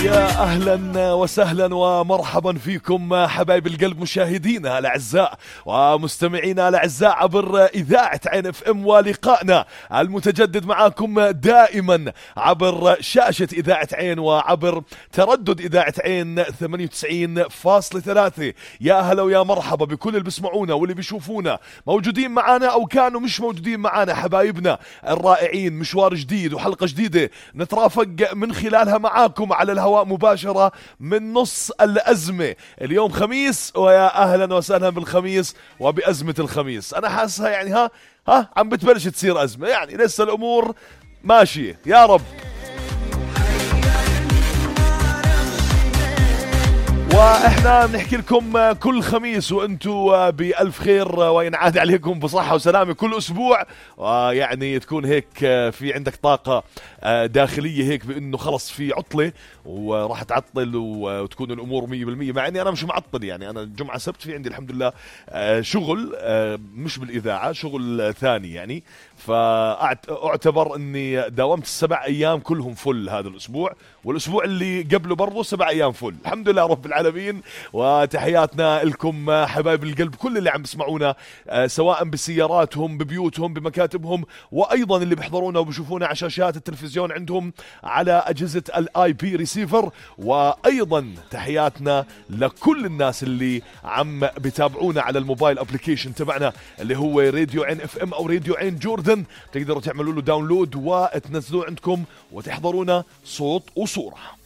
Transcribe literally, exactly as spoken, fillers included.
يا أهلا وسهلا ومرحبا فيكم حبايب القلب، مشاهدينا الأعزاء ومستمعينا الأعزاء عبر إذاعة عين اف ام، ولقائنا المتجدد معاكم دائما عبر شاشة إذاعة عين وعبر تردد إذاعة عين ثمانية وتسعين فاصلة ثلاثة. يا أهلا ويا مرحبا بكل اللي بيسمعونا واللي بيشوفونا، موجودين معانا أو كانوا مش موجودين معانا، حبايبنا الرائعين. مشوار جديد وحلقة جديدة نترافق من خلالها معاكم على الهواء مباشرة من نص الأزمة. اليوم خميس، ويا أهلا وسهلا بالخميس وبأزمة الخميس. أنا حاسها يعني ها ها عم بتبلش تصير أزمة، يعني لسه الأمور ماشية يا رب. واحنا بنحكي لكم كل خميس وانتم بألف خير وينعاد عليكم بصحة وسلامة كل اسبوع، ويعني تكون هيك في عندك طاقة داخلية هيك بانه خلص في عطلة وراح تعطل وتكون الامور مية بالمية. مع اني انا مش معطل، يعني انا الجمعة سبت في عندي الحمد لله شغل، مش بالاذاعة، شغل ثاني يعني. فاعتبر اني داومت السبع ايام كلهم فل هذا الاسبوع، والاسبوع اللي قبله برضه سبع ايام فل، الحمد لله رب العالمين. وتحياتنا لكم حبايب القلب، كل اللي عم بسمعونا سواء بسياراتهم ببيوتهم بمكاتبهم، وايضا اللي بيحضرونا وبيشوفونا على شاشات التلفزيون عندهم على اجهزة الاي بي ريسيفر. وايضا تحياتنا لكل الناس اللي عم بتابعونا على الموبايل ابليكيشن تبعنا اللي هو راديو عين اف ام او راديو عين جوردن. تقدروا تعملوا له داونلود وتنزلوه عندكم وتحضرونا صوت وصورة.